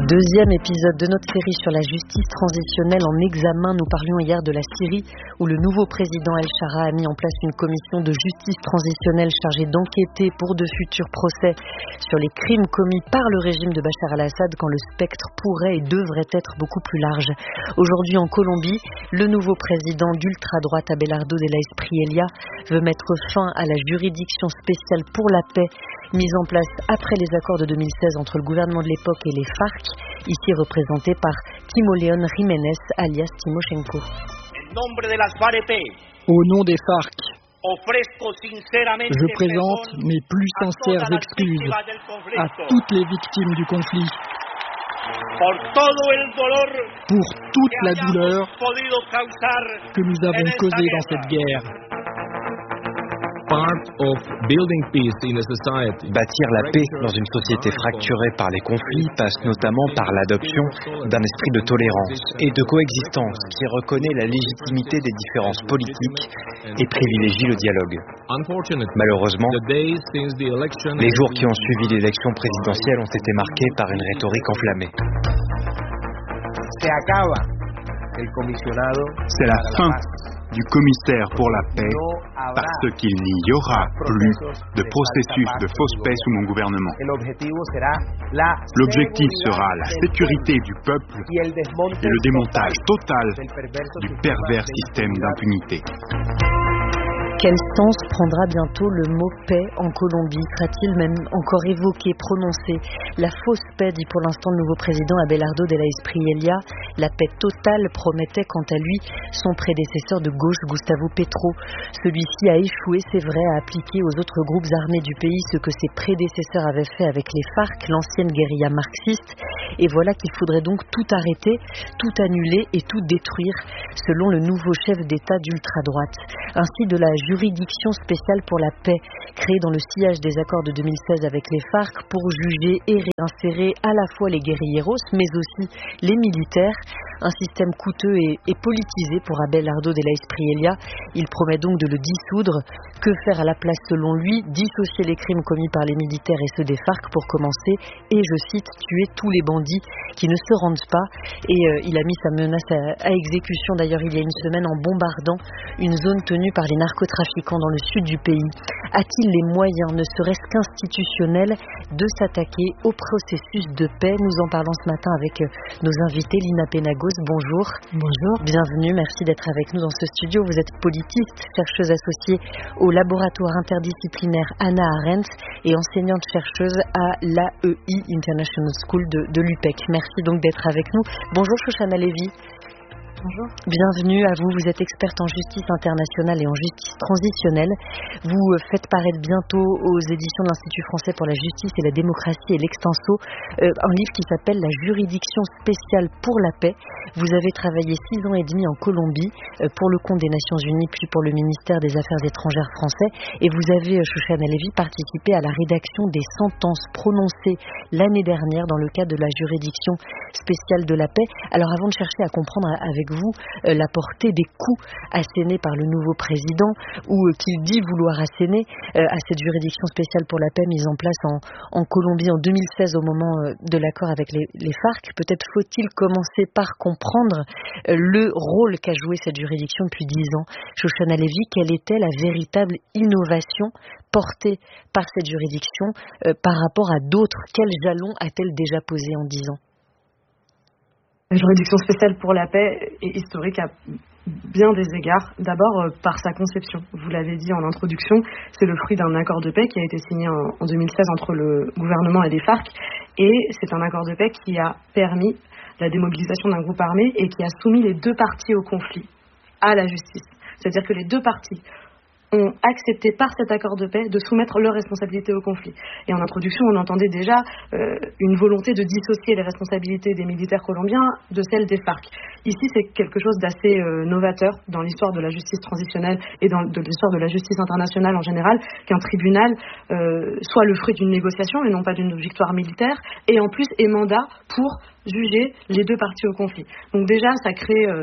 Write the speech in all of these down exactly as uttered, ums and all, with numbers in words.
Deuxième épisode de notre série sur la justice transitionnelle en examen. Nous parlions hier de la Syrie où le nouveau président El-Shara a mis en place une commission de justice transitionnelle chargée d'enquêter pour de futurs procès sur les crimes commis par le régime de Bachar al-Assad quand le spectre pourrait et devrait être beaucoup plus large. Aujourd'hui en Colombie, le nouveau président d'ultra-droite Abelardo de la Espriella veut mettre fin à la juridiction spéciale pour la paix mise en place après les accords de deux mille seize entre le gouvernement de l'époque et les FARC, ici représenté par Timoleón Jiménez alias Timoshenko. Au nom des FARC, je présente mes plus sincères excuses à toutes les victimes du conflit pour toute la douleur que nous avons causée dans cette guerre. Bâtir la paix dans une société fracturée par les conflits passe notamment par l'adoption d'un esprit de tolérance et de coexistence qui reconnaît la légitimité des différences politiques et privilégie le dialogue. Malheureusement, les jours qui ont suivi l'élection présidentielle ont été marqués par une rhétorique enflammée. C'est la fin du commissaire pour la paix, parce qu'il n'y aura plus de processus de fausse paix sous mon gouvernement. L'objectif sera la sécurité du peuple et le démontage total du pervers système d'impunité. Quel sens prendra bientôt le mot paix en Colombie? Sera-t-il même encore évoqué, prononcé? La fausse paix, dit pour l'instant le nouveau président Abelardo de la Espriella. La paix totale promettait quant à lui son prédécesseur de gauche, Gustavo Petro. Celui-ci a échoué, c'est vrai, à appliquer aux autres groupes armés du pays ce que ses prédécesseurs avaient fait avec les FARC, l'ancienne guérilla marxiste. Et voilà qu'il faudrait donc tout arrêter, tout annuler et tout détruire, selon le nouveau chef d'État d'ultra-droite. Ainsi, de la juridiction spéciale pour la paix, créée dans le sillage des accords de deux mille seize avec les FARC pour juger et réinsérer à la fois les guérilleros, mais aussi les militaires. Un système coûteux et, et politisé pour Abelardo de la Espriella. Il promet donc de le dissoudre. Que faire à la place selon lui? Dissocier les crimes commis par les militaires et ceux des FARC pour commencer et, je cite, tuer tous les bandits qui ne se rendent pas. Et euh, il a mis sa menace à, à exécution d'ailleurs il y a une semaine en bombardant une zone tenue par les narcotrafiquants dans le sud du pays. A-t-il les moyens, ne serait-ce qu'institutionnels, de s'attaquer au processus de paix? Nous en parlons ce matin avec euh, nos invités. Lina Penagos, bonjour. Bonjour. Bienvenue, merci d'être avec nous dans ce studio. Vous êtes politiste, chercheuse associée au laboratoire interdisciplinaire Hannah Arendt et enseignante-chercheuse à l'A E I International School de, de l'U P E C. Merci donc d'être avec nous. Bonjour Shoshana Levy. Bonjour. Bienvenue à vous, vous êtes experte en justice internationale et en justice transitionnelle. Vous faites paraître bientôt aux éditions de l'Institut français pour la justice et la démocratie et l'extenso euh, un livre qui s'appelle La juridiction spéciale pour la paix. Vous avez travaillé six ans et demi en Colombie euh, pour le compte des Nations Unies puis pour le ministère des Affaires étrangères français et vous avez, Shoshana Levy, participé à la rédaction des sentences prononcées l'année dernière dans le cadre de la juridiction spéciale de la paix. Alors avant de chercher à comprendre avec vous euh, la portée des coups assénés par le nouveau président ou euh, qu'il dit vouloir asséner euh, à cette juridiction spéciale pour la paix mise en place en, en Colombie en deux mille seize au moment euh, de l'accord avec les, les FARC. Peut-être faut-il commencer par comprendre euh, le rôle qu'a joué cette juridiction depuis dix ans. Shoshana Levy, quelle était la véritable innovation portée par cette juridiction euh, par rapport à d'autres? Quels jalons a-t-elle déjà posé en dix ans? La juridiction spéciale pour la paix est historique à bien des égards. D'abord euh, par sa conception. Vous l'avez dit en introduction, c'est le fruit d'un accord de paix qui a été signé en, en deux mille seize entre le gouvernement et les FARC. Et c'est un accord de paix qui a permis la démobilisation d'un groupe armé et qui a soumis les deux parties au conflit à la justice. C'est-à-dire que les deux parties ont accepté par cet accord de paix de soumettre leurs responsabilités au conflit. Et en introduction, on entendait déjà euh, une volonté de dissocier les responsabilités des militaires colombiens de celles des FARC. Ici, c'est quelque chose d'assez euh, novateur dans l'histoire de la justice transitionnelle et dans de l'histoire de la justice internationale en général, qu'un tribunal euh, soit le fruit d'une négociation et non pas d'une victoire militaire, et en plus ait mandat pour juger les deux parties au conflit. Donc déjà, ça crée... Euh,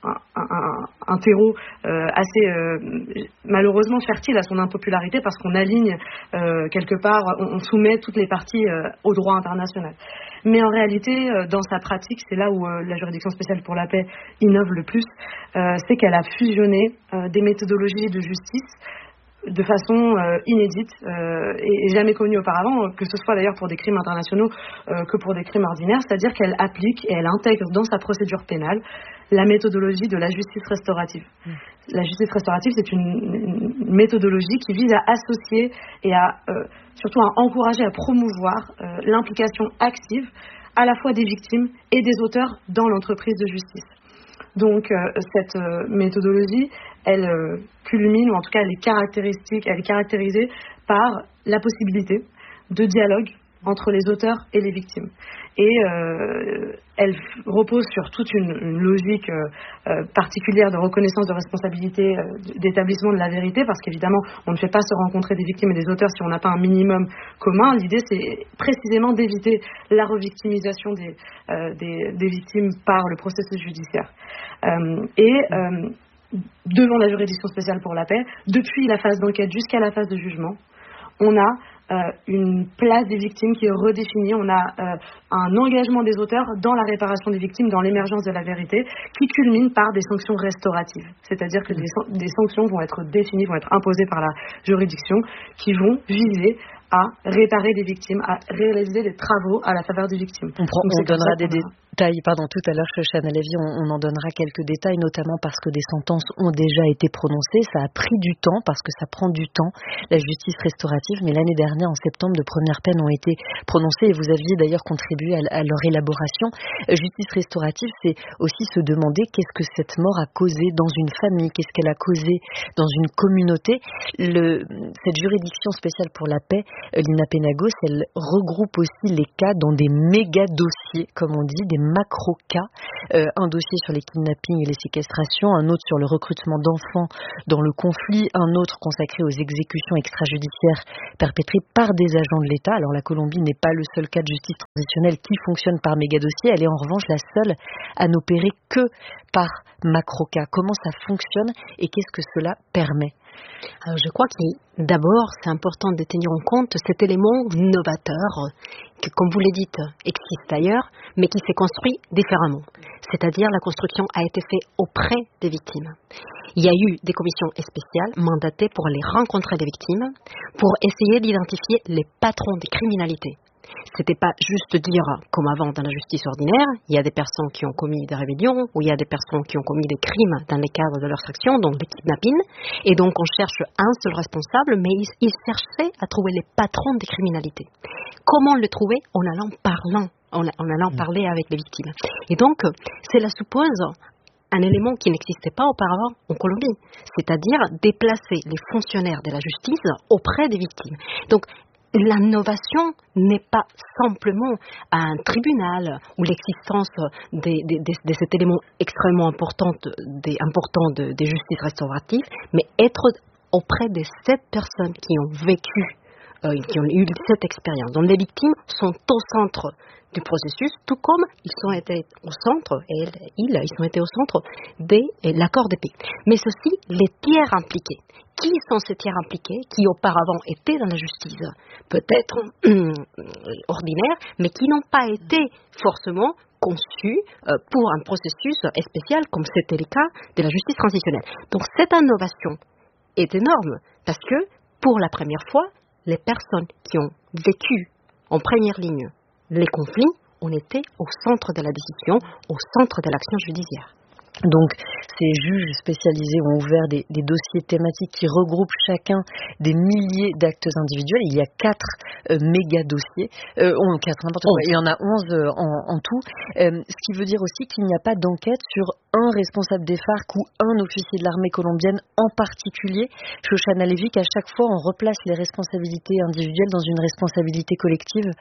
un, un, un terreau euh, assez euh, malheureusement fertile à son impopularité parce qu'on aligne euh, quelque part, on, on soumet toutes les parties euh, au droit international. Mais en réalité, euh, dans sa pratique, c'est là où euh, la juridiction spéciale pour la paix innove le plus, euh, c'est qu'elle a fusionné euh, des méthodologies de justice de façon euh, inédite euh, et, et jamais connue auparavant, que ce soit d'ailleurs pour des crimes internationaux euh, que pour des crimes ordinaires, c'est-à-dire qu'elle applique et elle intègre dans sa procédure pénale la méthodologie de la justice restaurative. Mmh. La justice restaurative, c'est une, une méthodologie qui vise à associer et à euh, surtout à encourager, à promouvoir euh, l'implication active à la fois des victimes et des auteurs dans l'entreprise de justice. Donc euh, cette euh, méthodologie, elle euh, culmine, ou en tout cas elle est caractéristique, elle est caractérisée par la possibilité de dialogue entre les auteurs et les victimes. Et euh, elle repose sur toute une, une logique euh, euh, particulière de reconnaissance de responsabilité, euh, d'établissement de la vérité, parce qu'évidemment, on ne fait pas se rencontrer des victimes et des auteurs si on n'a pas un minimum commun. L'idée, c'est précisément d'éviter la revictimisation des, euh, des, des victimes par le processus judiciaire. Euh, et euh, devant la juridiction spéciale pour la paix, depuis la phase d'enquête jusqu'à la phase de jugement, on a euh, une place des victimes qui est redéfinie, on a euh, un engagement des auteurs dans la réparation des victimes, dans l'émergence de la vérité, qui culmine par des sanctions restauratives. C'est-à-dire que des, des sanctions vont être définies, vont être imposées par la juridiction, qui vont viser à réparer des victimes, à réaliser des travaux à la faveur des victimes. On, prend, on donnera des détails, pardon, tout à l'heure, Shoshana Levy, on, on en donnera quelques détails, notamment parce que des sentences ont déjà été prononcées. Ça a pris du temps, parce que ça prend du temps, la justice restaurative, mais l'année dernière, en septembre, de premières peines ont été prononcées, et vous aviez d'ailleurs contribué à, à leur élaboration. Justice restaurative, c'est aussi se demander qu'est-ce que cette mort a causé dans une famille, qu'est-ce qu'elle a causé dans une communauté. Le, cette juridiction spéciale pour la paix, Lina Penagos, elle regroupe aussi les cas dans des méga dossiers, comme on dit, des macro-cas. Euh, un dossier sur les kidnappings et les séquestrations, un autre sur le recrutement d'enfants dans le conflit, un autre consacré aux exécutions extrajudiciaires perpétrées par des agents de l'État. Alors la Colombie n'est pas le seul cas de justice transitionnelle qui fonctionne par méga dossier, elle est en revanche la seule à n'opérer que par macro-cas. Comment ça fonctionne et qu'est-ce que cela permet ? Alors, je crois que d'abord, c'est important de tenir en compte cet élément novateur qui, comme vous l'avez dit, existe ailleurs, mais qui s'est construit différemment. C'est-à-dire, la construction a été faite auprès des victimes. Il y a eu des commissions spéciales mandatées pour aller rencontrer les victimes, pour essayer d'identifier les patrons des criminalités. C'était pas juste dire, comme avant dans la justice ordinaire, il y a des personnes qui ont commis des rébellions, ou il y a des personnes qui ont commis des crimes dans le cadre de leur section, donc des kidnappings, et donc on cherche un seul responsable, mais ils, ils cherchaient à trouver les patrons des criminalités. Comment le trouver? En allant parlant, en, en allant parler avec les victimes. Et donc, cela suppose un élément qui n'existait pas auparavant en Colombie, c'est-à-dire déplacer les fonctionnaires de la justice auprès des victimes. Donc, l'innovation n'est pas simplement un tribunal ou l'existence de, de, de, de cet élément extrêmement important des important de, de justice restaurative, mais être auprès de ces personnes qui ont vécu, euh, qui ont eu cette expérience. Donc les victimes sont au centre du processus, tout comme ils ont été au centre, et ils, ils ont été au centre de l'accord de paix. Mais aussi les tiers impliqués. Qui sont ces tiers impliqués qui auparavant étaient dans la justice, peut-être euh, ordinaire, mais qui n'ont pas été forcément conçus euh, pour un processus spécial comme c'était le cas de la justice transitionnelle. Donc cette innovation est énorme parce que pour la première fois, les personnes qui ont vécu en première ligne les conflits ont été au centre de la décision, au centre de l'action judiciaire. Donc, ces juges spécialisés ont ouvert des, des dossiers thématiques qui regroupent chacun des milliers d'actes individuels. Il y a quatre euh, méga dossiers, euh, on, quatre, n'importe quoi. Il y en a onze euh, en, en tout. Euh, ce qui veut dire aussi qu'il n'y a pas d'enquête sur un responsable des FARC ou un officier de l'armée colombienne en particulier. Shoshana Levy, qu'à chaque fois on replace les responsabilités individuelles dans une responsabilité collective.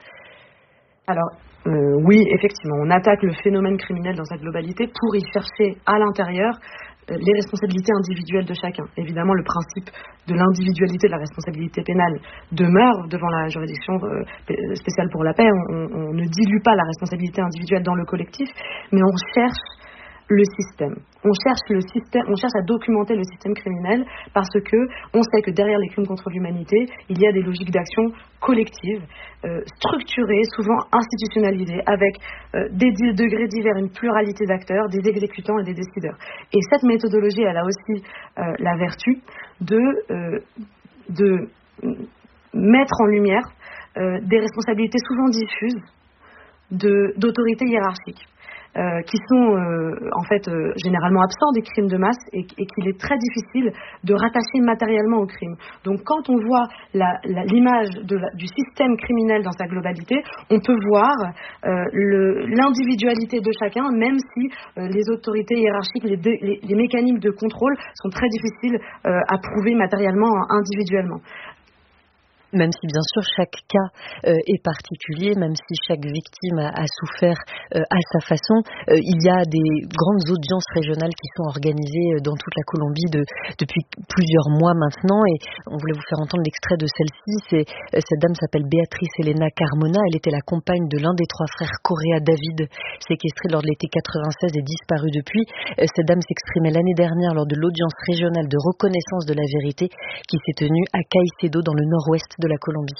Alors, euh, oui, effectivement, on attaque le phénomène criminel dans sa globalité pour y chercher à l'intérieur euh, les responsabilités individuelles de chacun. Évidemment, le principe de l'individualité de la responsabilité pénale demeure devant la juridiction euh, spéciale pour la paix. On, on, on ne dilue pas la responsabilité individuelle dans le collectif, mais on cherche le système. On cherche le système, on cherche à documenter le système criminel parce que on sait que derrière les crimes contre l'humanité, il y a des logiques d'action collectives, euh, structurées, souvent institutionnalisées, avec euh, des degrés divers, une pluralité d'acteurs, des exécutants et des décideurs. Et cette méthodologie, elle a aussi euh, la vertu de, euh, de mettre en lumière euh, des responsabilités souvent diffuses de, d'autorités hiérarchiques. Euh, qui sont euh, en fait euh, généralement absents des crimes de masse et, et qu'il est très difficile de rattacher matériellement au crime. Donc quand on voit la, la, l'image de la, du système criminel dans sa globalité, on peut voir euh, le, l'individualité de chacun, même si euh, les autorités hiérarchiques, les, les, les mécanismes de contrôle sont très difficiles euh, à prouver matériellement, individuellement. Même si bien sûr chaque cas euh, est particulier, même si chaque victime a, a souffert euh, à sa façon, euh, il y a des grandes audiences régionales qui sont organisées dans toute la Colombie de, depuis plusieurs mois maintenant, et on voulait vous faire entendre l'extrait de celle-ci. C'est, euh, cette dame s'appelle Beatriz Elena Carmona, elle était la compagne de l'un des trois frères Correa David, séquestré lors de l'été quatre-vingt-seize et disparu depuis. Euh, cette dame s'exprimait l'année dernière lors de l'audience régionale de reconnaissance de la vérité qui s'est tenue à Caicedo dans le nord-ouest de la Colombie.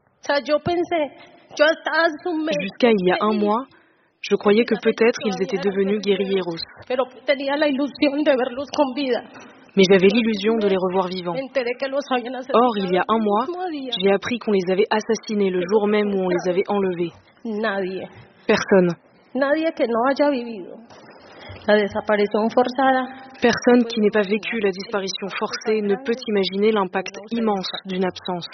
Jusqu'à il y a un mois, je croyais que peut-être ils étaient devenus guerrilleros. Mais j'avais l'illusion de les revoir vivants. Or, il y a un mois, j'ai appris qu'on les avait assassinés le jour même où on les avait enlevés. Personne. Personne qui n'ait pas vécu la disparition forcée ne peut imaginer l'impact immense d'une absence.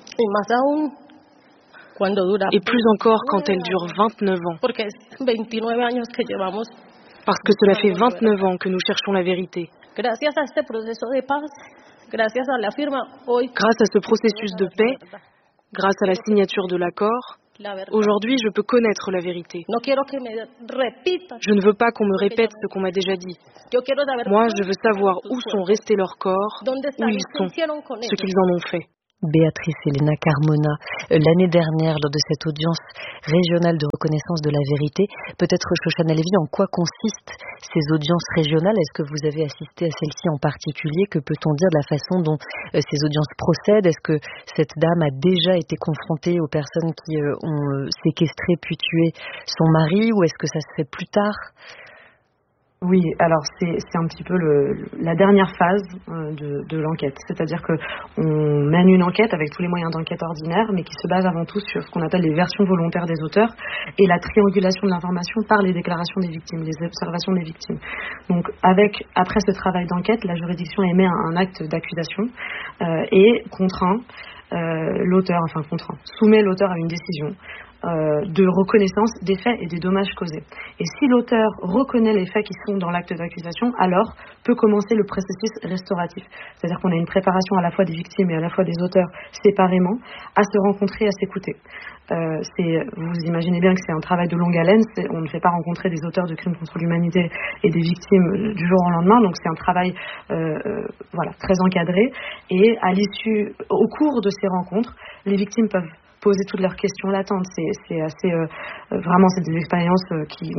Et plus encore quand elle dure vingt-neuf ans. Parce que cela fait vingt-neuf ans que nous cherchons la vérité. Grâce à ce processus de paix, grâce à la signature de l'accord, aujourd'hui je peux connaître la vérité. Je ne veux pas qu'on me répète ce qu'on m'a déjà dit. Moi, je veux savoir où sont restés leurs corps, où ils sont, ce qu'ils en ont fait. Beatriz Elena Carmona, l'année dernière, lors de cette audience régionale de reconnaissance de la vérité. Peut-être, Shoshana Levi, en quoi consistent ces audiences régionales? Est-ce que vous avez assisté à celle-ci en particulier? Que peut-on dire de la façon dont euh, ces audiences procèdent? Est-ce que cette dame a déjà été confrontée aux personnes qui euh, ont euh, séquestré puis tué son mari, ou est-ce que ça se fait plus tard? Oui, alors c'est, c'est un petit peu le, la dernière phase euh, de, de l'enquête. C'est-à-dire que on mène une enquête avec tous les moyens d'enquête ordinaires, mais qui se base avant tout sur ce qu'on appelle les versions volontaires des auteurs et la triangulation de l'information par les déclarations des victimes, les observations des victimes. Donc, avec après ce travail d'enquête, la juridiction émet un, un acte d'accusation euh, et contraint euh, l'auteur, enfin contraint, soumet l'auteur à une décision Euh, de reconnaissance des faits et des dommages causés. Et si l'auteur reconnaît les faits qui sont dans l'acte d'accusation, alors peut commencer le processus restauratif. C'est-à-dire qu'on a une préparation à la fois des victimes et à la fois des auteurs séparément à se rencontrer, à s'écouter. Euh, c'est, vous imaginez bien que c'est un travail de longue haleine. C'est, on ne fait pas rencontrer des auteurs de crimes contre l'humanité et des victimes du jour au lendemain. Donc c'est un travail euh, euh, voilà, très encadré. Et à l'issue, au cours de ces rencontres, les victimes peuvent poser toutes leurs questions latentes. C'est, c'est assez euh, vraiment c'est des expériences euh, qui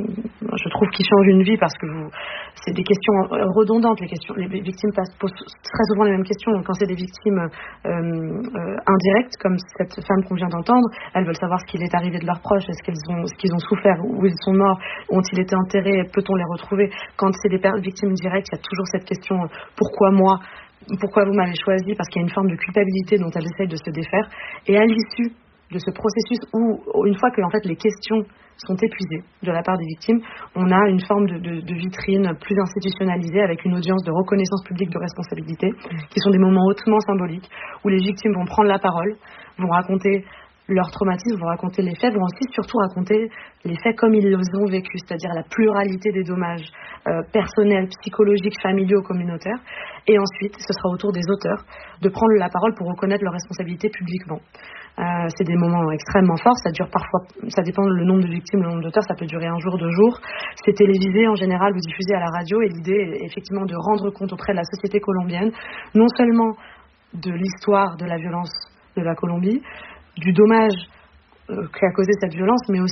je trouve qui changent une vie, parce que vous, c'est des questions redondantes. Les questions, les victimes passent, posent très souvent les mêmes questions. Donc, quand c'est des victimes euh, euh, indirectes, comme cette femme qu'on vient d'entendre, elles veulent savoir ce qu'il est arrivé de leurs proches, est-ce qu'ils ont ce qu'ils ont souffert, où ils sont morts, ont-ils été enterrés, peut-on les retrouver. Quand c'est des victimes directes, il y a toujours cette question euh, pourquoi moi? Pourquoi vous m'avez choisi? Parce qu'il y a une forme de culpabilité dont elles essayent de se défaire. Et à l'issue de ce processus, où une fois que en fait, les questions sont épuisées de la part des victimes, on a une forme de, de, de vitrine plus institutionnalisée, avec une audience de reconnaissance publique de responsabilité, qui sont des moments hautement symboliques, où les victimes vont prendre la parole, vont raconter leur traumatisme, vont raconter les faits, vont aussi surtout raconter les faits comme ils les ont vécus, c'est-à-dire la pluralité des dommages euh, personnels, psychologiques, familiaux, communautaires. Et ensuite, ce sera au tour des auteurs de prendre la parole pour reconnaître leurs responsabilités publiquement. Euh, c'est des moments extrêmement forts, ça dure parfois, ça dépend le nombre de victimes, le nombre d'auteurs, ça peut durer un jour, deux jours. C'est télévisé en général ou diffusé à la radio, et l'idée est effectivement de rendre compte auprès de la société colombienne, non seulement de l'histoire de la violence de la Colombie, du dommage euh, qu'a causé cette violence, mais aussi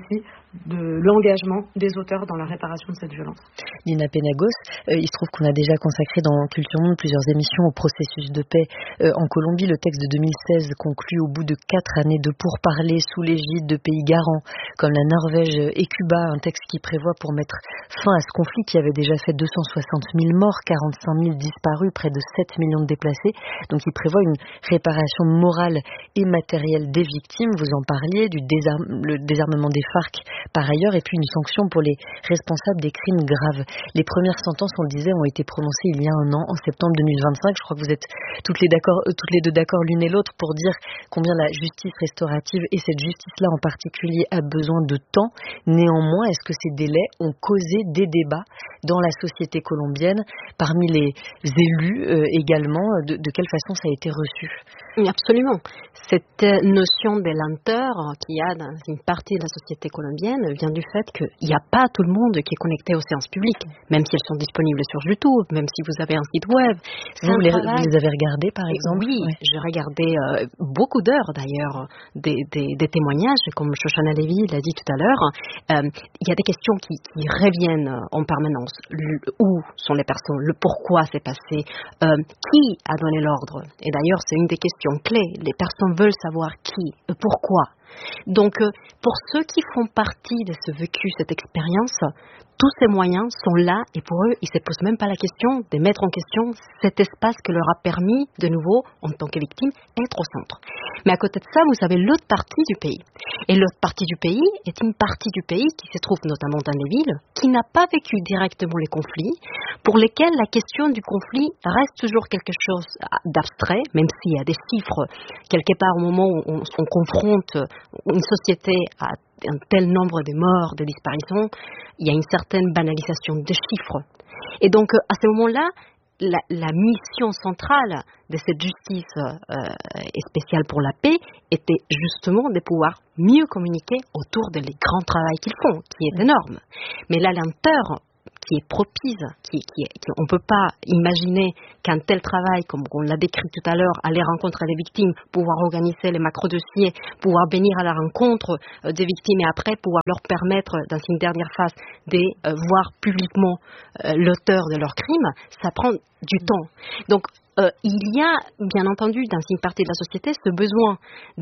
de l'engagement des auteurs dans la réparation de cette violence. Lina Penagos, euh, il se trouve qu'on a déjà consacré dans Culture Monde plusieurs émissions au processus de paix euh, en Colombie. Le texte de deux mille seize conclut au bout de quatre années de pourparlers sous l'égide de pays garants comme la Norvège et Cuba, un texte qui prévoit pour mettre fin à ce conflit qui avait déjà fait deux cent soixante mille morts, quarante-cinq mille disparus, près de sept millions de déplacés. Donc il prévoit une réparation morale et matérielle des victimes. Vous en parliez, du désarme, le désarmement des FARC par ailleurs, et puis une sanction pour les responsables des crimes graves. Les premières sentences, on le disait, ont été prononcées il y a un an, en septembre deux mille vingt-cinq. Je crois que vous êtes toutes les, d'accord, euh, toutes les deux d'accord l'une et l'autre pour dire combien la justice restaurative, et cette justice-là en particulier, a besoin de temps. Néanmoins, est-ce que ces délais ont causé des débats dans la société colombienne, parmi les élus euh, également, de, de quelle façon ça a été reçu? Absolument. Cette notion de lenteur qu'il y a dans une partie de la société colombienne vient du fait qu'il n'y a pas tout le monde qui est connecté aux séances publiques, même si elles sont disponibles sur YouTube, même si vous avez un site web. Vous, les, travail... vous les avez regardées, par exemple? Oui, ouais. J'ai regardé euh, beaucoup d'heures, d'ailleurs, des, des, des témoignages, comme Shoshana Levy l'a dit tout à l'heure. Euh, il y a des questions qui, qui reviennent en permanence. Le, où sont les personnes? Le pourquoi c'est passé? euh, Qui a donné l'ordre? Et d'ailleurs, c'est une des questions clés. Les personnes veulent savoir qui et pourquoi. Donc, pour ceux qui font partie de ce vécu, cette expérience, tous ces moyens sont là et pour eux, ils ne se posent même pas la question de mettre en question cet espace qui leur a permis, de nouveau, en tant que victime, d'être au centre. Mais à côté de ça, vous avez l'autre partie du pays. Et l'autre partie du pays est une partie du pays qui se trouve notamment dans les villes, qui n'a pas vécu directement les conflits, pour lesquels la question du conflit reste toujours quelque chose d'abstrait, même s'il y a des chiffres, quelque part au moment où on, on confronte une société à un tel nombre de morts, de disparitions, il y a une certaine banalisation des chiffres. Et donc, à ce moment-là, la, la mission centrale de cette justice euh, spéciale pour la paix était justement de pouvoir mieux communiquer autour des grands travaux qu'ils font, qui est énorme. Mais la lenteur qui est propice, qui, qui, qui, on ne peut pas imaginer qu'un tel travail, comme on l'a décrit tout à l'heure, aller rencontrer les victimes, pouvoir organiser les macro-dossiers, pouvoir venir à la rencontre euh, des victimes et après pouvoir leur permettre, dans une dernière phase, de euh, voir publiquement euh, l'auteur de leur crime, ça prend du temps. Donc, Euh, il y a, bien entendu, dans une partie de la société, ce besoin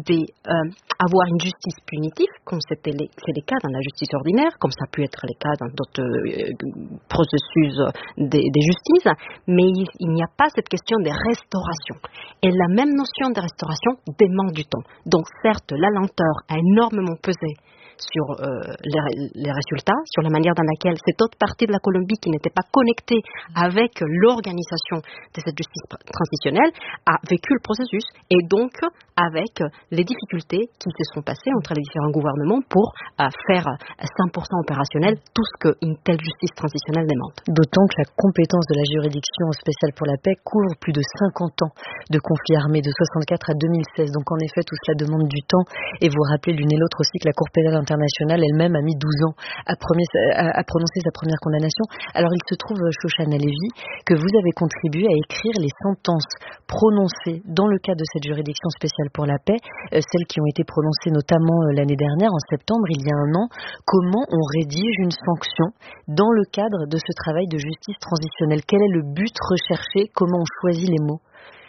d'avoir euh, une justice punitive, comme c'était les, c'est le cas dans la justice ordinaire, comme ça a pu être le cas dans d'autres euh, processus de, de justice, mais il, il n'y a pas cette question de restauration. Et la même notion de restauration demande du temps. Donc, certes, la lenteur a énormément pesé sur euh, les, les résultats, sur la manière dans laquelle cette autre partie de la Colombie qui n'était pas connectée avec l'organisation de cette justice transitionnelle a vécu le processus et donc avec les difficultés qui se sont passées entre les différents gouvernements pour euh, faire cent pour cent opérationnel tout ce qu'une telle justice transitionnelle demande. D'autant que la compétence de la juridiction spéciale pour la paix couvre plus de cinquante ans de conflits armés de soixante-quatre à deux mille seize. Donc en effet, tout cela demande du temps et vous rappelez l'une et l'autre aussi que la Cour pénale internationale elle-même a mis douze ans à, premier, à, à prononcer sa première condamnation. Alors il se trouve, Shoshana Levy, que vous avez contribué à écrire les sentences prononcées dans le cadre de cette juridiction spéciale pour la paix, euh, celles qui ont été prononcées notamment euh, l'année dernière, en septembre, il y a un an. Comment on rédige une sanction dans le cadre de ce travail de justice transitionnelle? Quel est le but recherché? Comment on choisit les mots?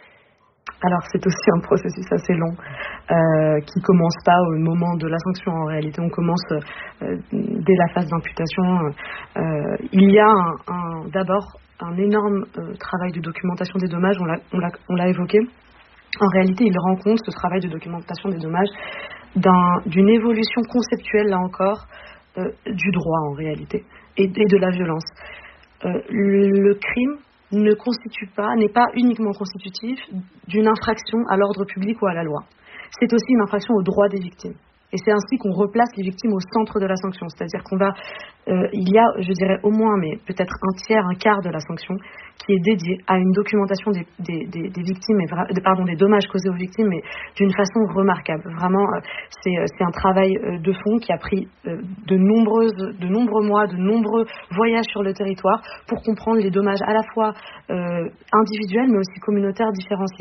Alors c'est aussi un processus assez long euh, qui commence pas au moment de la sanction. En réalité, on commence euh, dès la phase d'imputation. Euh, il y a un, un, d'abord un énorme euh, travail de documentation des dommages. On l'a, on l'a, on l'a évoqué. En réalité, il rend compte, ce travail de documentation des dommages, d'un, d'une évolution conceptuelle, là encore, euh, du droit en réalité et, et de la violence. Euh, le, le crime ne constitue pas, n'est pas uniquement constitutif d'une infraction à l'ordre public ou à la loi. C'est aussi une infraction aux droits des victimes. Et c'est ainsi qu'on replace les victimes au centre de la sanction. C'est-à-dire qu'on va, euh, il y a, je dirais au moins, mais peut-être un tiers, un quart de la sanction qui est dédié à une documentation des, des, des, des victimes, et vra- pardon, des dommages causés aux victimes, mais d'une façon remarquable. Vraiment, euh, c'est, c'est un travail euh, de fond qui a pris euh, de nombreuses, de nombreux mois, de nombreux voyages sur le territoire pour comprendre les dommages à la fois euh, individuels, mais aussi communautaires différenciés.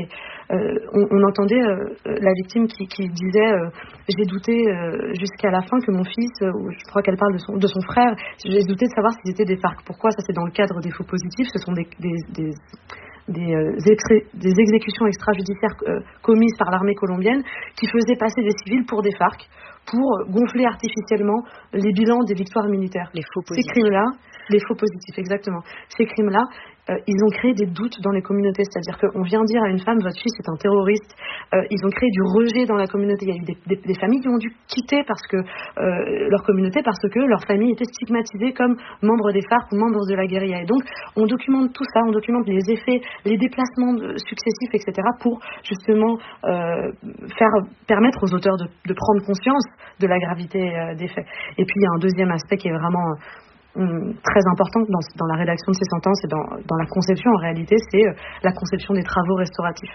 euh, on, on entendait euh, la victime qui, qui disait euh, j'ai douté euh, jusqu'à la fin que mon fils, euh, ou je crois qu'elle parle de son, de son frère, j'ai douté de savoir s'ils étaient des FARC. Pourquoi? Ça, c'est dans le cadre des faux positifs. Ce sont des, des, des Des, euh, extré, des exécutions extrajudiciaires euh, commises par l'armée colombienne qui faisaient passer des civils pour des FARC pour gonfler artificiellement les bilans des victoires militaires. Les faux positifs. Ces crimes-là, les faux positifs, exactement. Ces crimes-là, euh, ils ont créé des doutes dans les communautés. C'est-à-dire qu'on vient dire à une femme, votre fils est un terroriste. Euh, ils ont créé du rejet dans la communauté. Il y a eu des, des, des familles qui ont dû quitter parce que, euh, leur communauté parce que leur famille était stigmatisée comme membre des FARC ou membre de la guérilla. Et donc, on documente tout ça, on documente les effets, les déplacements de, successifs, et cetera pour justement euh, faire permettre aux auteurs de, de prendre conscience de la gravité euh, des faits. Et puis, il y a un deuxième aspect qui est vraiment euh, très important dans, dans la rédaction de ces sentences et dans, dans la conception, en réalité, c'est euh, la conception des travaux restauratifs.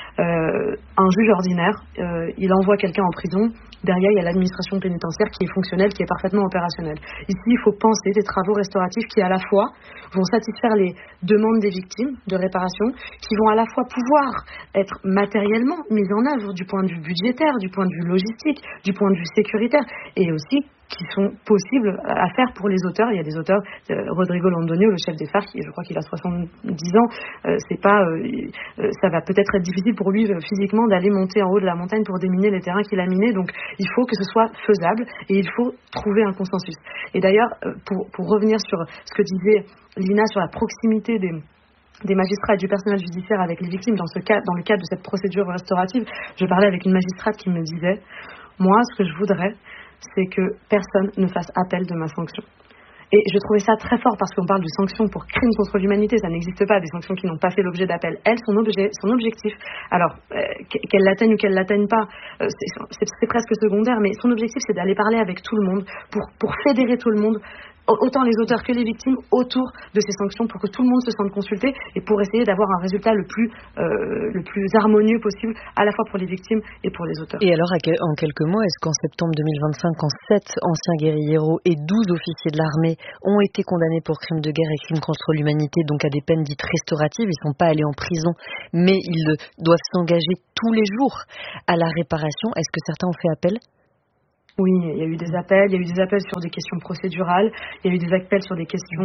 Euh, un juge ordinaire, euh, il envoie quelqu'un en prison, derrière il y a l'administration pénitentiaire qui est fonctionnelle, qui est parfaitement opérationnelle. Ici, il faut penser des travaux restauratifs qui à la fois vont satisfaire les demandes des victimes de réparation, qui vont à la fois pouvoir être matériellement mis en œuvre du point de vue budgétaire, du point de vue logistique, du point de vue sécuritaire, et aussi qui sont possibles à faire pour les auteurs. Il y a des auteurs, euh, Rodrigo Londoño, le chef des FARC, je crois qu'il a soixante-dix ans, euh, c'est pas, euh, euh, ça va peut-être être difficile pour lui euh, physiquement d'aller monter en haut de la montagne pour déminer les terrains qu'il a minés, donc il faut que ce soit faisable et il faut trouver un consensus. Et d'ailleurs, euh, pour, pour revenir sur ce que disait Lina sur la proximité des des magistrats et du personnel judiciaire avec les victimes dans, ce cas, dans le cadre de cette procédure restaurative, je parlais avec une magistrate qui me disait, moi, ce que je voudrais, c'est que personne ne fasse appel de ma sanction. Et je trouvais ça très fort parce qu'on parle de sanctions pour crimes contre l'humanité, ça n'existe pas, des sanctions qui n'ont pas fait l'objet d'appel. Elle, son, objet, son objectif, alors euh, qu'elle l'atteigne ou qu'elle ne l'atteigne pas, euh, c'est, c'est, c'est presque secondaire, mais son objectif c'est d'aller parler avec tout le monde, pour, pour fédérer tout le monde, autant les auteurs que les victimes, autour de ces sanctions pour que tout le monde se sente consulté et pour essayer d'avoir un résultat le plus, euh, le plus harmonieux possible à la fois pour les victimes et pour les auteurs. Et alors, en quelques mots, est-ce qu'en septembre deux mille vingt-cinq, quand sept anciens guérilleros et douze officiers de l'armée ont été condamnés pour crimes de guerre et crimes contre l'humanité, donc à des peines dites restauratives, ils ne sont pas allés en prison, mais ils doivent s'engager tous les jours à la réparation, est-ce que certains ont fait appel ? Oui, il y a eu des appels, il y a eu des appels sur des questions procédurales, il y a eu des appels sur des questions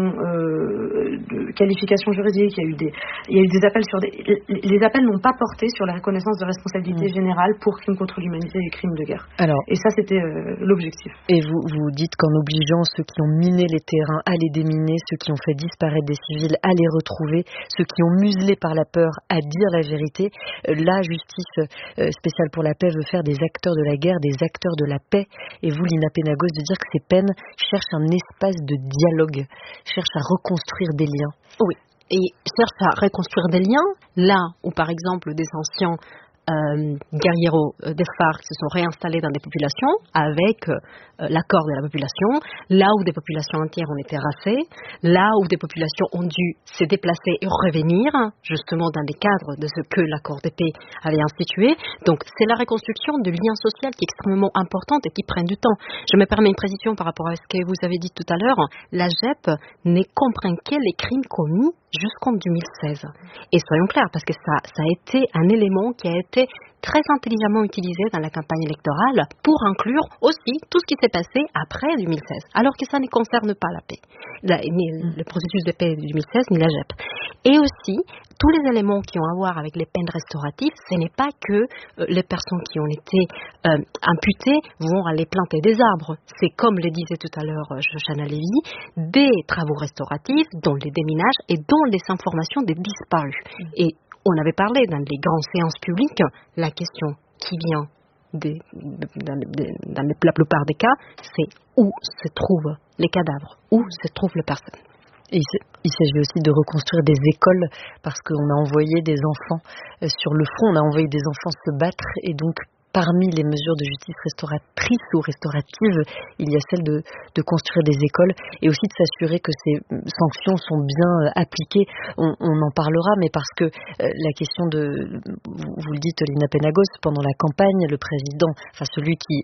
euh, de qualification juridique, il y a eu des, il y a eu des appels sur des... Les appels n'ont pas porté sur la reconnaissance de responsabilité mmh. générale pour crimes contre l'humanité et crimes de guerre. Alors, et ça, c'était euh, l'objectif. Et vous, vous dites qu'en obligeant ceux qui ont miné les terrains à les déminer, ceux qui ont fait disparaître des civils à les retrouver, ceux qui ont muselé par la peur à dire la vérité, euh, la justice euh, spéciale pour la paix veut faire des acteurs de la guerre des acteurs de la paix. Et vous, Lina Penagos, de dire que ces peines cherchent un espace de dialogue, cherchent à reconstruire des liens. Oui, et cherchent à reconstruire des liens, là où par exemple des anciens euh, guerrieros euh, des FARC se sont réinstallés dans des populations avec euh, l'accord de la population, là où des populations entières ont été rassées, là où des populations ont dû se déplacer et revenir, justement dans les cadres de ce que l'accord de paix avait institué. Donc c'est la reconstruction du lien social qui est extrêmement importante et qui prend du temps. Je me permets une précision par rapport à ce que vous avez dit tout à l'heure. La J E P ne comprend que les crimes commis jusqu'en deux mille seize. Et soyons clairs, parce que ça, ça a été un élément qui a été très intelligemment utilisé dans la campagne électorale pour inclure aussi tout ce qui s'est passé après deux mille seize, alors que ça ne concerne pas la paix, la, ni le processus de paix de deux mille seize, ni la J E P. Et aussi, tous les éléments qui ont à voir avec les peines restauratives, ce n'est pas que euh, les personnes qui ont été euh, imputées vont aller planter des arbres. C'est, comme le disait tout à l'heure euh, Shoshana Levy, des travaux restauratifs, dont les déminages et dont les informations des disparus. Et on avait parlé dans les grandes séances publiques, la question qui vient des, dans, les, dans la plupart des cas, c'est où se trouvent les cadavres, où se trouvent les personnes. Il s'agit aussi de reconstruire des écoles parce qu'on a envoyé des enfants sur le front, on a envoyé des enfants se battre et donc parmi les mesures de justice restauratrice ou restaurative, il y a celle de, de construire des écoles et aussi de s'assurer que ces sanctions sont bien appliquées. On, on en parlera, mais parce que euh, la question de, vous, vous le dites Lina Penagos, pendant la campagne, le président, enfin celui qui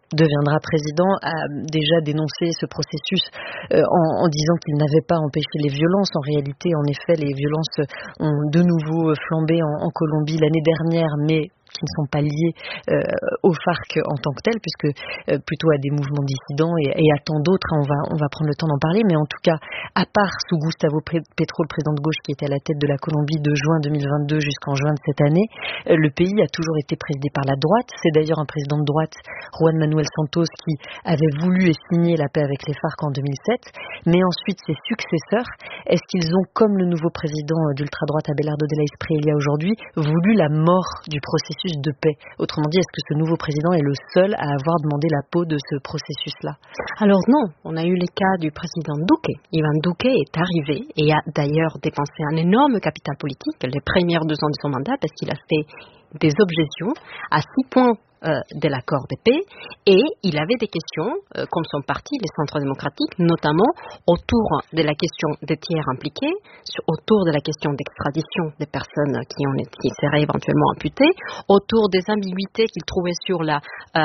deviendra président, a déjà dénoncé ce processus euh, en, en disant qu'il n'avait pas empêché les violences. En réalité, en effet, les violences ont de nouveau flambé en, en Colombie l'année dernière, mais qui ne sont pas liés euh, aux FARC en tant que tels, puisque euh, plutôt à des mouvements dissidents et, et à tant d'autres. Hein, on va on va prendre le temps d'en parler, mais en tout cas, à part sous Gustavo Petro, le président de gauche qui était à la tête de la Colombie de juin deux mille vingt-deux jusqu'en juin de cette année, euh, le pays a toujours été présidé par la droite. C'est d'ailleurs un président de droite, Juan Manuel Santos, qui avait voulu et signé la paix avec les FARC en deux mille sept, mais ensuite ses successeurs, est-ce qu'ils ont, comme le nouveau président d'ultra-droite Abelardo de la Espriella aujourd'hui, voulu la mort du processus de paix? Autrement dit, est-ce que ce nouveau président est le seul à avoir demandé la peau de ce processus-là? Alors non, on a eu le cas du président Duque. Ivan Duque est arrivé et a d'ailleurs dépensé un énorme capital politique les premières deux ans de son mandat parce qu'il a fait des objections à six points euh, de l'accord de paix et il avait des questions, euh, comme son parti, les centres démocratiques, notamment autour de la question des tiers impliqués, sur, autour de la question d'extradition des personnes qui, ont, qui seraient éventuellement imputées, autour des ambiguïtés qu'il trouvait sur la euh,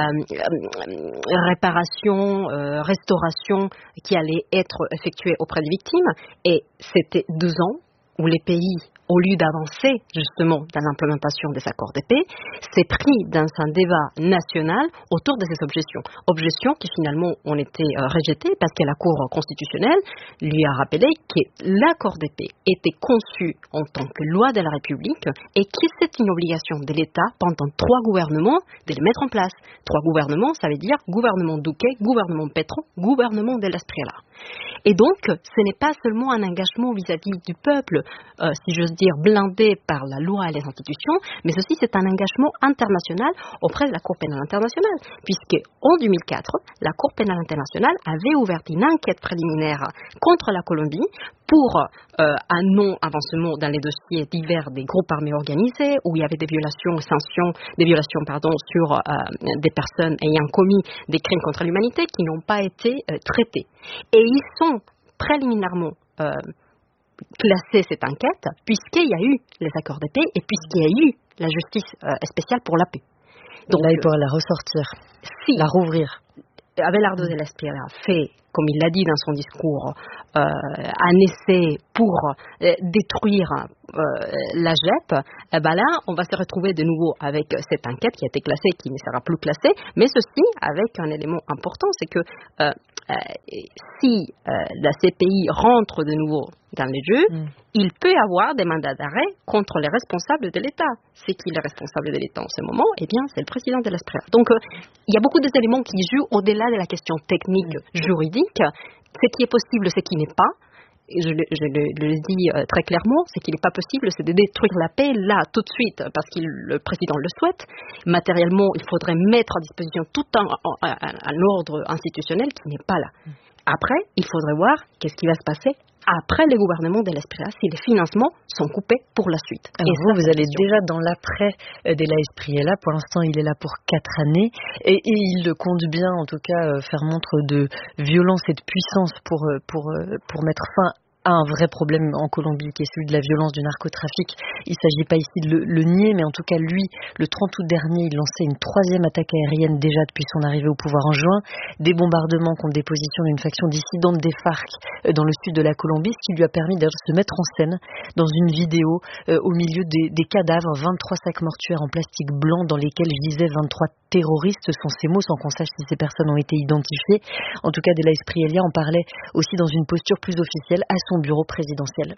euh, réparation, euh, restauration qui allait être effectuée auprès des victimes. Et c'était deux ans où les pays, au lieu d'avancer justement dans l'implémentation des accords de paix, s'est pris dans un débat national autour de ces objections. Objections qui finalement ont été euh, rejetées parce que la Cour constitutionnelle lui a rappelé que l'accord de paix était conçu en tant que loi de la République et que c'est une obligation de l'État pendant trois gouvernements de le mettre en place. Trois gouvernements, ça veut dire gouvernement Duque, gouvernement Petro, gouvernement de l'Espriella. Et donc, ce n'est pas seulement un engagement vis-à-vis du peuple, euh, si j'ose dire, blindé par la loi et les institutions, mais aussi c'est un engagement international auprès de la Cour pénale internationale, puisque en deux mille quatre, la Cour pénale internationale avait ouvert une enquête préliminaire contre la Colombie pour euh, un non-avancement dans les dossiers divers des groupes armés organisés, où il y avait des violations, sanctions, des violations pardon, sur euh, des personnes ayant commis des crimes contre l'humanité qui n'ont pas été euh, traités. Et ils sont préliminairement euh, classés cette enquête, puisqu'il y a eu les accords de paix et puisqu'il y a eu la justice euh, spéciale pour la paix. Donc là, il pourrait la ressortir, si la rouvrir. Abelardo de la Espriella fait, comme il l'a dit dans son discours, euh, un essai pour euh, détruire euh, la J E P, eh ben là, on va se retrouver de nouveau avec cette enquête qui a été classée, qui ne sera plus classée, mais ceci avec un élément important, c'est que euh, euh, si euh, la C P I rentre de nouveau dans les jeux, mm. il peut y avoir des mandats d'arrêt contre les responsables de l'État. C'est qui le responsable de l'État en ce moment? Eh bien, c'est le président de l'Espriella. Donc, euh, il y a beaucoup d'éléments qui jouent au-delà de la question technique, juridique. Ce qui est possible, ce qui n'est pas. Je le, je le, le dis euh, très clairement, ce qui n'est pas possible, c'est de détruire la paix là, tout de suite, parce que le président le souhaite. Matériellement, il faudrait mettre à disposition tout un, un, un, un ordre institutionnel qui n'est pas là. Après, il faudrait voir qu'est-ce qui va se passer après le gouvernement de l'Espriella, si les financements sont coupés pour la suite. Alors et vous, vous allez déjà dans l'après de la Espriella. Pour l'instant, il est là pour quatre années. Et, et il compte bien, en tout cas, faire montre de violence et de puissance pour, pour, pour mettre fin à un vrai problème en Colombie, qui est celui de la violence du narcotrafic. Il ne s'agit pas ici de le, le nier, mais en tout cas, lui, le trente août dernier, il lançait une troisième attaque aérienne déjà depuis son arrivée au pouvoir en juin, des bombardements contre des positions d'une faction dissidente des FARC dans le sud de la Colombie, ce qui lui a permis d'ailleurs de se mettre en scène dans une vidéo euh, au milieu des, des cadavres, vingt-trois sacs mortuaires en plastique blanc dans lesquels gisaient vingt-trois terroristes. Ce sont ces mots, sans qu'on sache si ces personnes ont été identifiées. En tout cas, de la Espriella en parlait aussi dans une posture plus officielle à son bureau présidentiel.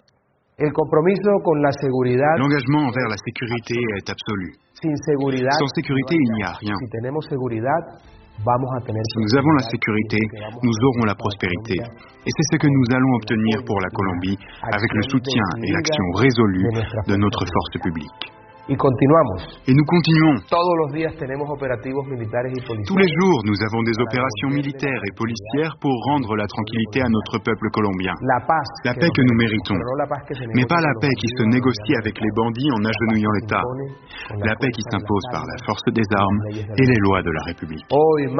L'engagement envers la sécurité est absolu. Sans sécurité, il n'y a rien. Si nous avons la sécurité, nous aurons la prospérité. Et c'est ce que nous allons obtenir pour la Colombie avec le soutien et l'action résolue de notre force publique. Et nous continuons. Tous les jours, nous avons des opérations militaires et policières pour rendre la tranquillité à notre peuple colombien. La paix que nous méritons. Mais pas la paix qui se négocie avec les bandits en agenouillant l'État. La paix qui s'impose par la force des armes et les lois de la République.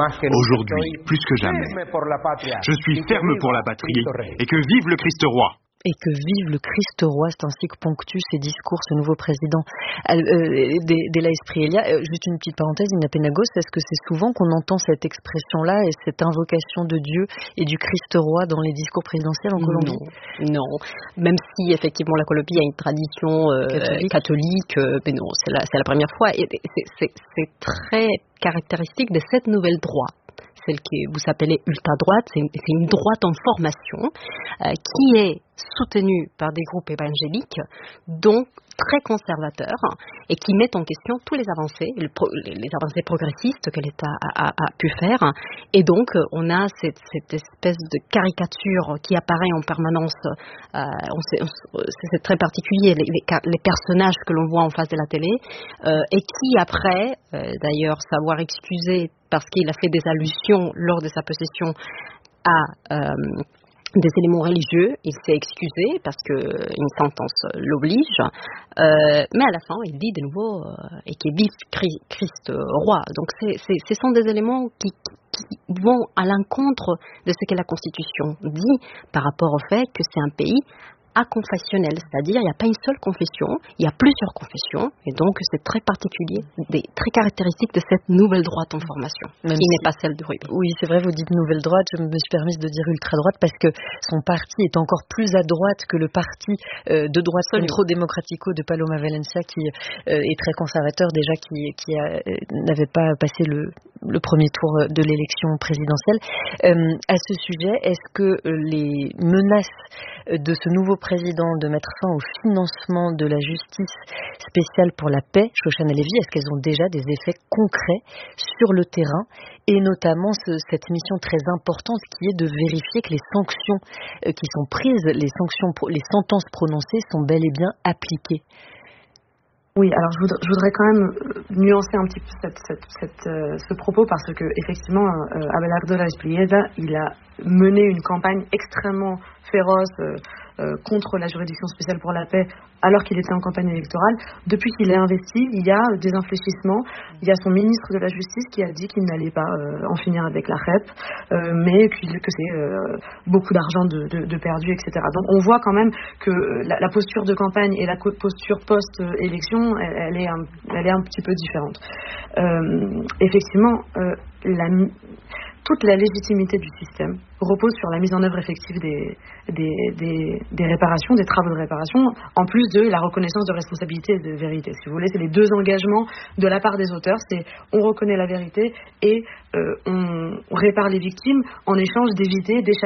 Aujourd'hui, plus que jamais, je suis ferme pour la patrie et que vive le Christ roi. Et que vive le Christ roi, c'est ainsi que ponctue ses discours ce nouveau président euh, d'Ela Espriella. Euh, juste une petite parenthèse, Ina Penagos, est-ce que c'est souvent qu'on entend cette expression-là et cette invocation de Dieu et du Christ roi dans les discours présidentiels en Colombie? Non, non. Même si effectivement la Colombie a une tradition euh, catholique, catholique euh, mais non, c'est la, c'est la première fois. Et c'est, c'est, c'est très caractéristique de cette nouvelle droite. Celle que vous appelez ultra-droite, c'est une, c'est une droite en formation euh, qui est soutenue par des groupes évangéliques, donc très conservateurs, et qui mettent en question tous les avancées, les, pro, les avancées progressistes que l'État a, a, a pu faire. Et donc, on a cette, cette espèce de caricature qui apparaît en permanence. Euh, on sait, on, c'est très particulier, les, les, les personnages que l'on voit en face de la télé, euh, et qui, après, euh, d'ailleurs, savoir excuser parce qu'il a fait des allusions lors de sa possession à euh, des éléments religieux, il s'est excusé parce qu'une sentence l'oblige, euh, mais à la fin il dit de nouveau euh, et qu'il vive Christ roi. Donc c'est, c'est, ce sont des éléments qui, qui vont à l'encontre de ce que la Constitution dit par rapport au fait que c'est un pays aconfessionnel, c'est-à-dire il n'y a pas une seule confession, il y a plusieurs confessions, et donc c'est très particulier, des, très caractéristique de cette nouvelle droite en formation, Même qui si... n'est pas celle de Uribe. Oui, c'est vrai, vous dites nouvelle droite, je me suis permise de dire ultra-droite parce que son parti est encore plus à droite que le parti euh, de droite Centro Democrático de Paloma Valencia, qui euh, est très conservateur déjà, qui, qui a, euh, n'avait pas passé le, le premier tour de l'élection présidentielle. Euh, à ce sujet, est-ce que les menaces de ce nouveau président de mettre fin au financement de la justice spéciale pour la paix, Shoshana Levi, est-ce qu'elles ont déjà des effets concrets sur le terrain, et notamment ce, cette mission très importante qui est de vérifier que les sanctions euh, qui sont prises, les sanctions, les sentences prononcées sont bel et bien appliquées? Oui, alors je voudrais, je voudrais quand même nuancer un petit peu cette, cette, cette, euh, ce propos, parce que effectivement, euh, Abelardo de la Espriella, il a mené une campagne extrêmement féroce euh, euh, contre la juridiction spéciale pour la paix alors qu'il était en campagne électorale. Depuis qu'il est investi, il y a des infléchissements. Il y a son ministre de la Justice qui a dit qu'il n'allait pas euh, en finir avec la R E P, euh, mais que c'est euh, beaucoup d'argent de, de, de perdu, et cetera. Donc on voit quand même que la, la posture de campagne et la posture post-élection, elle, elle, est, un, elle est un petit peu différente. Euh, effectivement, euh, la... toute la légitimité du système repose sur la mise en œuvre effective des, des, des, des réparations, des travaux de réparation, en plus de la reconnaissance de responsabilité et de vérité. Si vous voulez, c'est les deux engagements de la part des auteurs, c'est on reconnaît la vérité et euh, on, on répare les victimes en échange d'éviter, d'échapper